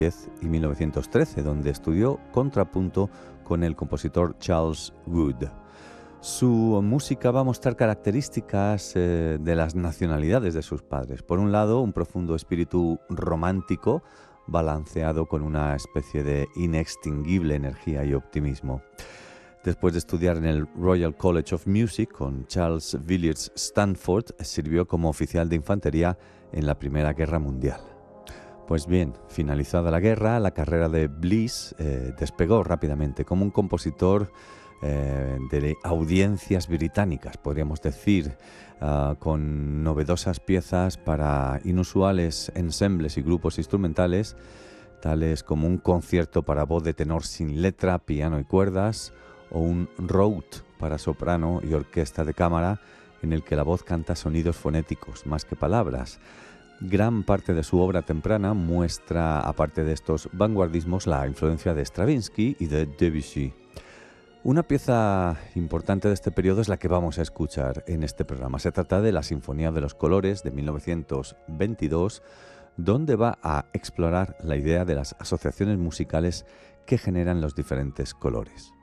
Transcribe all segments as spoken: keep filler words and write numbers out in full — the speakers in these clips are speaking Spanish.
y mil novecientos trece, donde estudió contrapunto con el compositor Charles Wood. Su música va a mostrar características eh, de las nacionalidades de sus padres. Por un lado, un profundo espíritu romántico, balanceado con una especie de inextinguible energía y optimismo. Después de estudiar en el Royal College of Music con Charles Villiers Stanford, sirvió como oficial de infantería en la Primera Guerra Mundial. Pues bien, finalizada la guerra, la carrera de Bliss eh, despegó rápidamente como un compositor eh, de audiencias británicas, podríamos decir, uh, con novedosas piezas para inusuales ensembles y grupos instrumentales, tales como un concierto para voz de tenor sin letra, piano y cuerdas, o un rout para soprano y orquesta de cámara, en el que la voz canta sonidos fonéticos más que palabras. Gran parte de su obra temprana muestra, aparte de estos vanguardismos, la influencia de Stravinsky y de Debussy. Una pieza importante de este periodo es la que vamos a escuchar en este programa. Se trata de la Sinfonía de los Colores de mil novecientos veintidós, donde va a explorar la idea de las asociaciones musicales que generan los diferentes colores.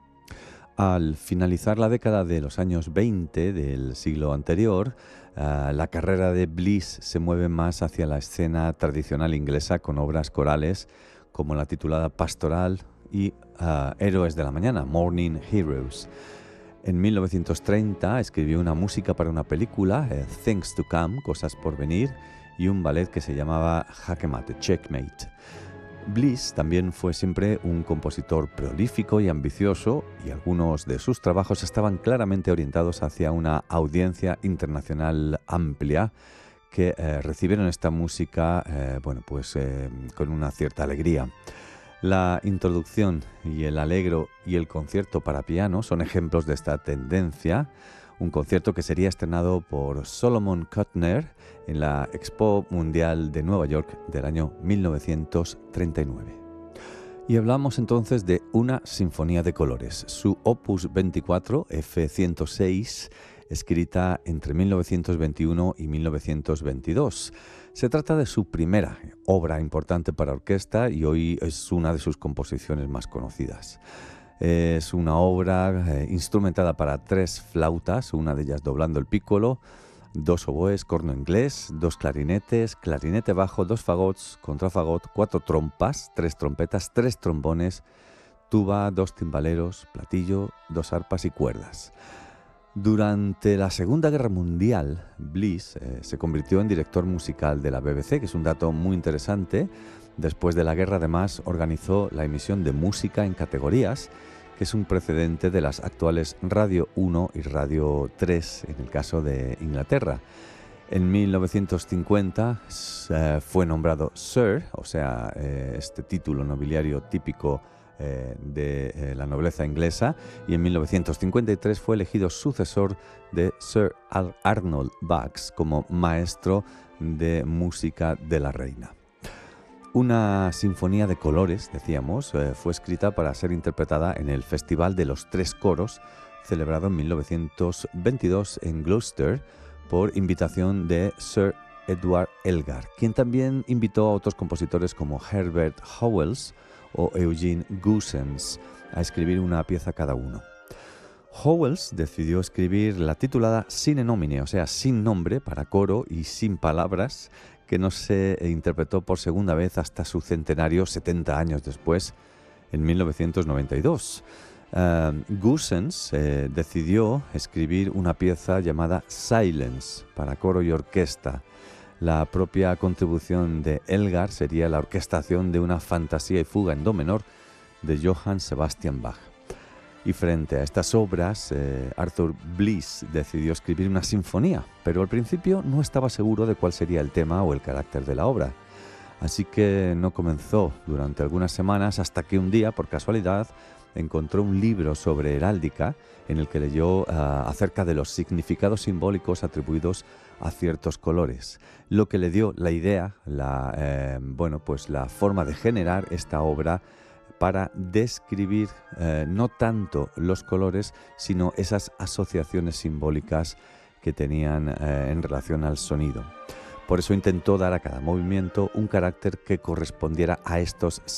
Al finalizar la década de los años veinte del siglo anterior, uh, la carrera de Bliss se mueve más hacia la escena tradicional inglesa con obras corales como la titulada Pastoral y uh, Héroes de la Mañana, Morning Heroes. En mil novecientos treinta escribió una música para una película, eh, Things to Come, Cosas por Venir, y un ballet que se llamaba Jaque Mate, Checkmate. Bliss también fue siempre un compositor prolífico y ambicioso, y algunos de sus trabajos estaban claramente orientados hacia una audiencia internacional amplia que eh, recibieron esta música eh, bueno, pues, eh, con una cierta alegría. La introducción y el allegro y el concierto para piano son ejemplos de esta tendencia, un concierto que sería estrenado por Solomon Kuttner en la Expo Mundial de Nueva York del año mil novecientos treinta y nueve. Y hablamos entonces de una sinfonía de colores, su opus veinticuatro, F ciento seis, escrita entre mil novecientos veintiuno y mil novecientos veintidós. Se trata de su primera obra importante para orquesta y hoy es una de sus composiciones más conocidas. Es una obra eh, instrumentada para tres flautas, una de ellas doblando el piccolo, dos oboes, corno inglés, dos clarinetes, clarinete bajo, dos fagots, contrafagot, cuatro trompas, tres trompetas, tres trombones, tuba, dos timbaleros, platillo, dos arpas y cuerdas. Durante la Segunda Guerra Mundial, Bliss eh, se convirtió en director musical de la B B C, que es un dato muy interesante. Después de la guerra, además, organizó la emisión de música en categorías, que es un precedente de las actuales Radio uno y Radio tres, en el caso de Inglaterra. En mil novecientos cincuenta eh, fue nombrado Sir, o sea, eh, este título nobiliario típico eh, de eh, la nobleza inglesa, y en mil novecientos cincuenta y tres fue elegido sucesor de Sir Arnold Bax como maestro de música de la reina. Una sinfonía de colores, decíamos, eh, fue escrita para ser interpretada en el Festival de los Tres Coros, celebrado en mil novecientos veintidós en Gloucester, por invitación de Sir Edward Elgar, quien también invitó a otros compositores como Herbert Howells o Eugene Goossens a escribir una pieza cada uno. Howells decidió escribir la titulada Sine Nomine, o sea, sin nombre, para coro y sin palabras, que no se interpretó por segunda vez hasta su centenario setenta años después, en mil novecientos noventa y dos. Uh, Goossens eh, decidió escribir una pieza llamada Silence para coro y orquesta. La propia contribución de Elgar sería la orquestación de una fantasía y fuga en do menor de Johann Sebastian Bach. Y frente a estas obras, eh, Arthur Bliss decidió escribir una sinfonía, pero al principio no estaba seguro de cuál sería el tema o el carácter de la obra. Así que no comenzó durante algunas semanas hasta que un día, por casualidad, encontró un libro sobre heráldica en el que leyó uh, acerca de los significados simbólicos atribuidos a ciertos colores, lo que le dio la idea, la, eh, bueno, pues la forma de generar esta obra para describir eh, no tanto los colores, sino esas asociaciones simbólicas que tenían eh, en relación al sonido. Por eso intentó dar a cada movimiento un carácter que correspondiera a estos